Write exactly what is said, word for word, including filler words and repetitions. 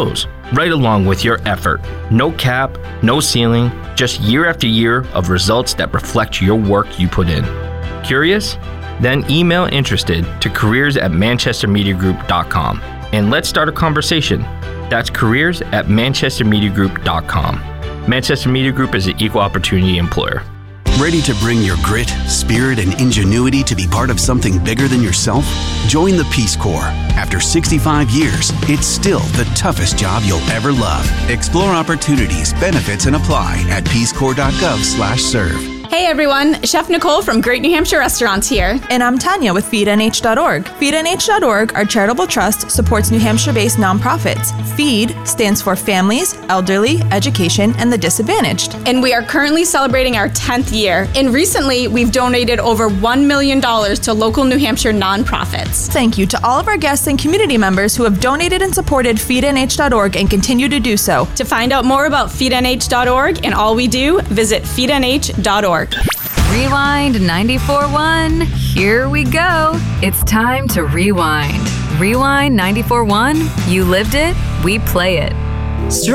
shows, right along with your effort. No cap, no ceiling, just year after year of results that reflect your work you put in. Curious? Then email interested to careers at manchester media group dot com and let's start a conversation. That's careers at manchester media group dot com. Manchester Media Group is an equal opportunity employer. Ready to bring your grit, spirit, and ingenuity to be part of something bigger than yourself? Join the Peace Corps. After sixty-five years, it's still the toughest job you'll ever love. Explore opportunities, benefits, and apply at peace corps dot gov slash serve. Hey everyone, Chef Nicole from Great New Hampshire Restaurants here. And I'm Tanya with feed N H dot org. feed N H dot org, our charitable trust, supports New Hampshire-based nonprofits. FEED stands for Families, Elderly, Education, and the Disadvantaged. And we are currently celebrating our tenth year. And recently, we've donated over one million dollars to local New Hampshire nonprofits. Thank you to all of our guests and community members who have donated and supported feed N H dot org and continue to do so. To find out more about feed N H dot org and all we do, visit feed N H dot org. Rewind ninety-four point one. Here we go. It's time to rewind. Rewind ninety-four point one. You lived it, we play it.